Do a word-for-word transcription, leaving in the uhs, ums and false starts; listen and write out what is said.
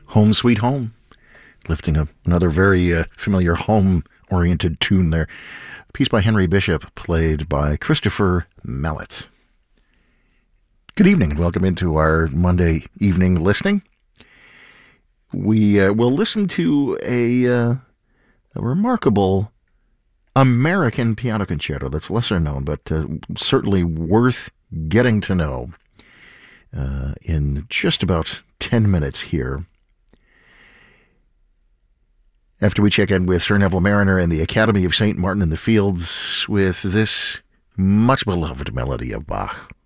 Home Sweet Home, lifting up another very uh, familiar home-oriented tune there. A piece by Henry Bishop, played by Christopher Mallet. Good evening and welcome into our Monday evening listening. We uh, will listen to a, uh, a remarkable American piano concerto that's lesser known, but uh, certainly worth getting to know uh, in just about ten minutes here. After we check in with Sir Neville Marriner and the Academy of Saint Martin in the Fields with this much beloved melody of Bach.